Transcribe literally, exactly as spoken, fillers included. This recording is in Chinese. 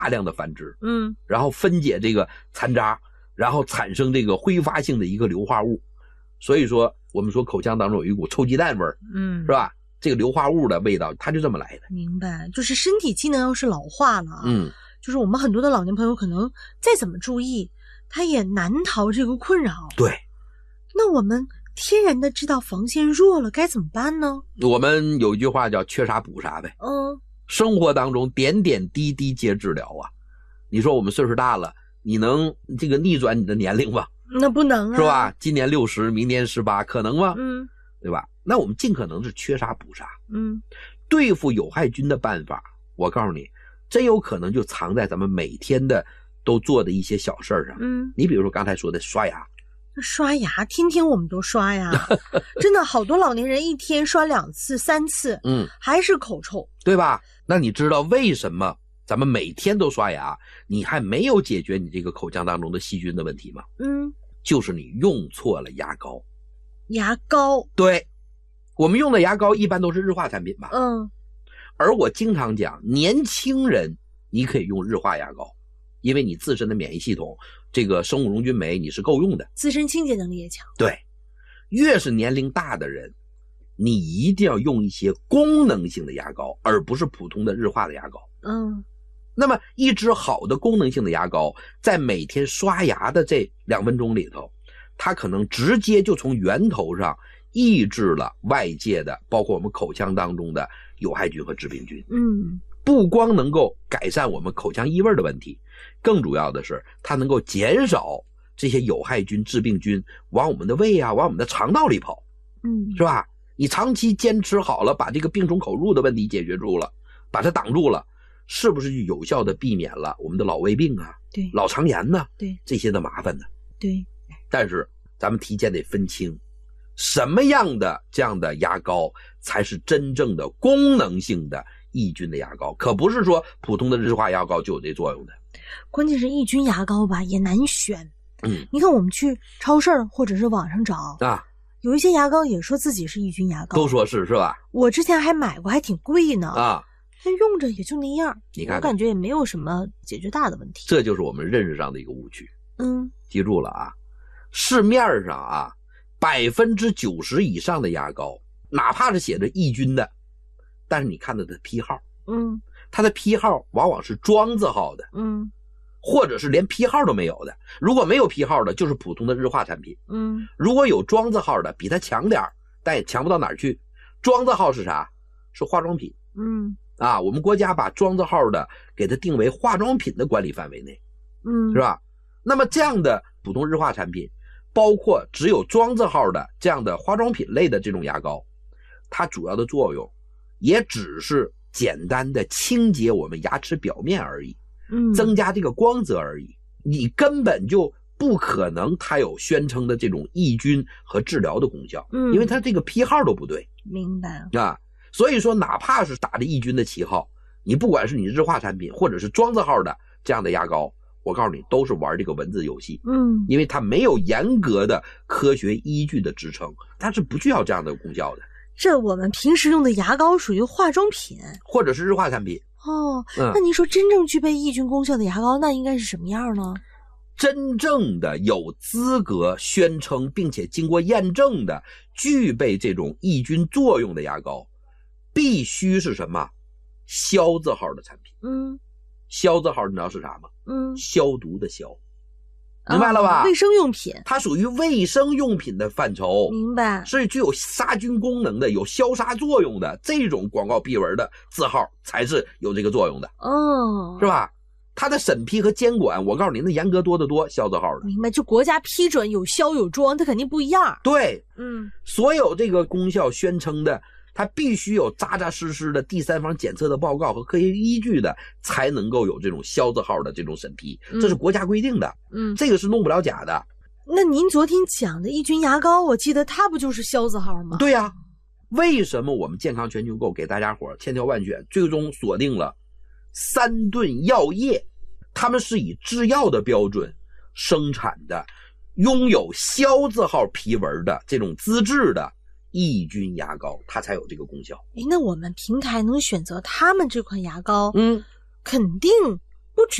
大量的繁殖， 嗯， 然后分解这个残渣，然后产生这个挥发性的一个硫化物。所以说我们说口腔当中有一股臭鸡蛋味儿， 嗯， 是吧？这个硫化物的味道它就这么来的。 明白，就是身体机能要是老化了啊， 嗯， 就是我们很多的老年朋友可能再怎么注意，他也难逃这个困扰。 对， 那我们天然的知道防线弱了该怎么办呢？ 我们有一句话叫缺啥补啥呗。 嗯， 生活当中点点滴滴皆治疗啊。你说我们岁数大了，你能这个逆转你的年龄吗？ 那不能啊， 是吧？今年六十，明年十八，可能吗？ 嗯， 对吧？那我们尽可能是缺啥补啥。 嗯， 对付有害菌的办法，我告诉你，真有可能就藏在咱们每天的都做的一些小事上。 嗯， 你比如说刚才说的刷牙， 刷牙天天我们都刷呀，真的好多老年人一天刷两次三次， 嗯， 还是口臭， 对吧？那你知道为什么咱们每天都刷牙，你还没有解决你这个口腔当中的细菌的问题吗？ 嗯， 就是你用错了牙膏。 牙膏， 对，我们用的牙膏一般都是日化产品吧？ 嗯， 而我经常讲，年轻人你可以用日化牙膏，因为你自身的免疫系统，这个生物溶菌酶你是够用的， 自身清洁能力也强。 对，越是年龄大的人，你一定要用一些功能性的牙膏，而不是普通的日化的牙膏。 嗯， 那么一支好的功能性的牙膏，在每天刷牙的这两分钟里头，它可能直接就从源头上抑制了外界的，包括我们口腔当中的有害菌和致病菌。 嗯， 不光能够改善我们口腔异味的问题，更主要的是它能够减少这些有害菌、致病菌往我们的胃啊，往我们的肠道里跑， 嗯， 是吧？你长期坚持好了，把这个病从口入的问题解决住了，把它挡住了，是不是就有效的避免了我们的老胃病啊、 对， 老肠炎呢、啊？ 对， 这些的麻烦呢？ 对。 但是咱们提前得分清，什么样的这样的牙膏才是真正的功能性的抑菌的牙膏，可不是说普通的日化牙膏就有这作用的。 关键是抑菌牙膏吧也难选。 嗯， 你看我们去超市或者是网上找啊， 有一些牙膏也说自己是抑菌牙膏， 都说是是吧？ 我之前还买过，还挺贵呢啊， 但用着也就那样， 你看看， 我感觉也没有什么解决大的问题。 这就是我们认识上的一个误区。 嗯， 记住了啊，市面上啊，百分之九十以上的牙膏，哪怕是写着抑菌的，但是你看它的批号， 嗯， 它的批号往往是庄字号的， 嗯， 或者是连批号都没有的。如果没有批号的，就是普通的日化产品。 嗯， 如果有庄字号的，比它强点儿，但也强不到哪儿去。庄字号是啥？是化妆品。 嗯， 啊，我们国家把庄字号的给它定为化妆品的管理范围内， 嗯， 是吧？那么这样的普通日化产品，包括只有庄字号的这样的化妆品类的这种牙膏，它主要的作用也只是简单的清洁我们牙齿表面而已， 嗯， 增加这个光泽而已。你根本就不可能它有宣称的这种抑菌和治疗的功效， 嗯， 因为它这个批号都不对。 明白啊，所以说哪怕是打着抑菌的旗号，你不管是你日化产品或者是庄字号的这样的牙膏，我告诉你都是玩这个文字游戏。 嗯， 因为它没有严格的科学依据的支撑，它是不需要这样的功效的。 这我们平时用的牙膏属于化妆品或者是日化产品。 哦， 嗯， 那您说真正具备抑菌功效的牙膏那应该是什么样呢？ 真正的有资格宣称并且经过验证的具备这种抑菌作用的牙膏，必须是什么？消字号的产品。 嗯， 消字号你知道是啥吗？ 嗯， 消毒的消，明白了吧？ 哦，卫生用品， 它属于卫生用品的范畴， 明白？ 是具有杀菌功能的、有消杀作用的这种广告壁文的字号才是有这个作用的， 哦， 是吧？它的审批和监管，我告诉你，那严格多得多。消字号的， 明白？就国家批准有消有装，它肯定不一样。 对， 嗯， 所有这个功效宣称的，它必须有扎扎实实的第三方检测的报告和科学依据的，才能够有这种消字号的这种审批，这是国家规定的。 嗯， 这个是弄不了假的。 那您昨天讲的抑菌牙膏，我记得它不就是消字号吗？ 对呀、啊，为什么我们健康全球购给大家伙千挑万选，最终锁定了三顿药业，他们是以制药的标准生产的，拥有消字号批文的这种资质的抑菌牙膏，它才有这个功效。 诶，那我们平台能选择他们这款牙膏， 嗯， 肯定